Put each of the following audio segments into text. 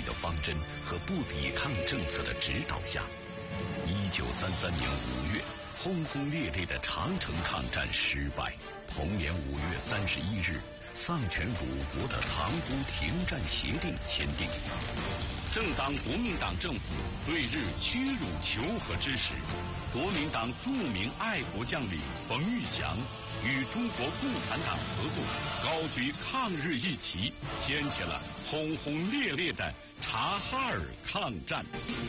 的方针和不抵抗政策的指导下，1933年5月，轰轰烈烈的长城抗战失败。同年5月31日，丧权辱国的塘沽停战协定签订。正当国民党政府对日屈辱求和之时，国民党著名爱国将领冯玉祥与中国共产党合作，高举抗日一旗，掀起了轰轰烈烈的察哈尔抗战。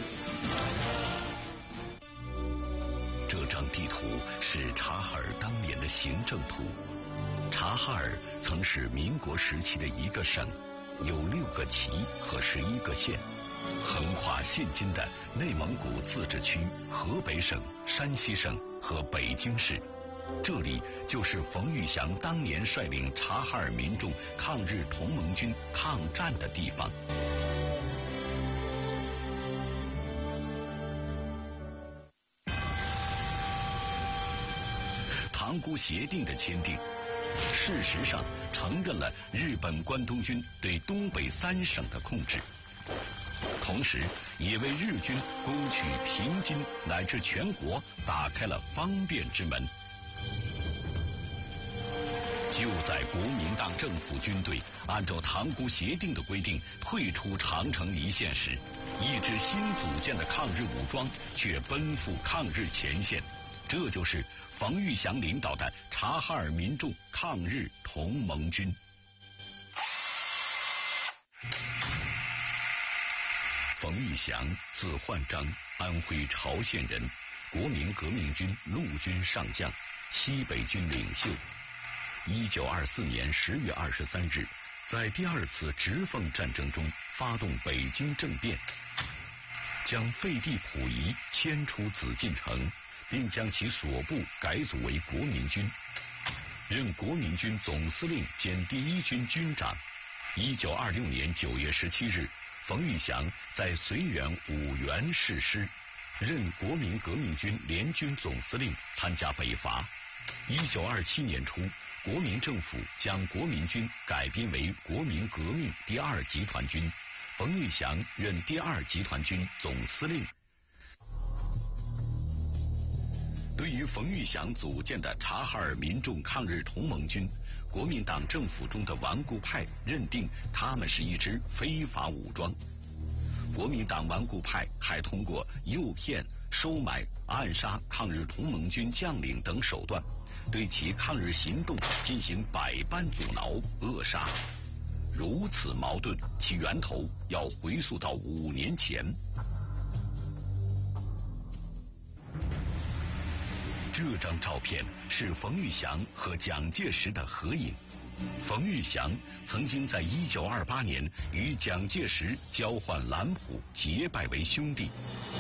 这张地图是察哈尔当年的行政图。察哈尔曾是民国时期的一个省，有6个旗和11个县，横跨现今的内蒙古自治区、河北省、山西省和北京市。这里就是冯玉祥当年率领察哈尔民众抗日同盟军抗战的地方。塘沽协定的签订，事实上承认了日本关东军对东北3省的控制，同时也为日军攻取平津乃至全国打开了方便之门。就在国民党政府军队按照塘沽协定的规定退出长城一线时，一支新组建的抗日武装却奔赴抗日前线，这就是冯玉祥领导的察哈尔民众抗日同盟军。冯玉祥字焕章，安徽巢县人，国民革命军陆军上将，西北军领袖。1924年10月23日，在第2次直奉战争中发动北京政变，将废帝溥仪迁出紫禁城，并将其所部改组为国民军，任国民军总司令兼第1军军长。1926年9月17日，冯玉祥在绥远五原誓师，任国民革命军联军总司令，参加北伐。1927年初，国民政府将国民军改编为国民革命第2集团军，冯玉祥任第2集团军总司令。对于冯玉祥组建的察哈尔民众抗日同盟军，国民党政府中的顽固派认定他们是一支非法武装。国民党顽固派还通过诱骗、收买、暗杀抗日同盟军将领等手段，对其抗日行动进行百般阻挠、扼杀。如此矛盾，其源头要回溯到5年前。这张照片是冯玉祥和蒋介石的合影。冯玉祥曾经在1928年与蒋介石交换蓝谱，结拜为兄弟。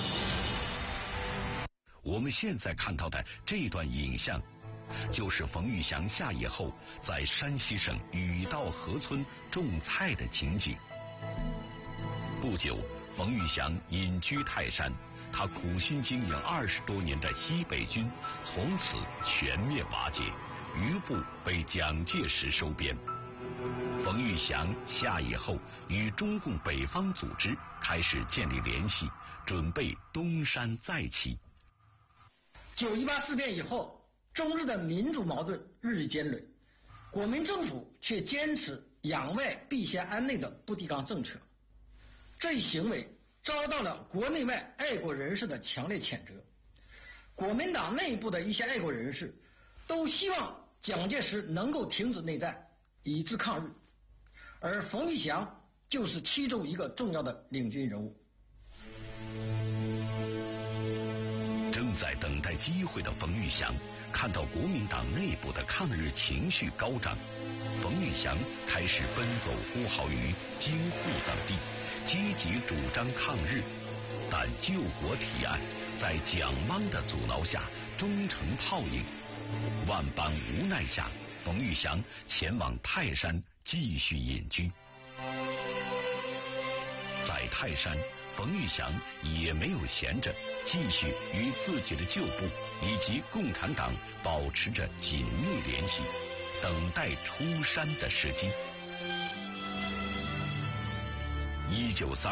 我们现在看到的这段影像，就是冯玉祥下野后在山西省禹道河村种菜的情景。不久，冯玉祥隐居泰山，他苦心经营20多年的西北军从此全面瓦解，余部被蒋介石收编。冯玉祥下野后，与中共北方组织开始建立联系，准备东山再起。 9·18事变以后，中日的民主矛盾日益尖锐，国民政府却坚持攘外必先安内的不提纲政策，这一行为遭到了国内外爱国人士的强烈谴责。国民党内部的一些爱国人士都希望蒋介石能够停止内战，以资抗日，而冯玉祥就是其中一个重要的领军人物。 正在等待机会的冯玉祥看到国民党内部的抗日情绪高涨，冯玉祥开始奔走呼号于京沪等地，积极主张抗日，但救国提案在蒋汪的阻挠下终成泡影。万般无奈下，冯玉祥前往泰山继续隐居。在泰山，冯玉祥也没有闲着，继续与自己的旧部以及共产党保持着紧密联系，等待出山的时机。1932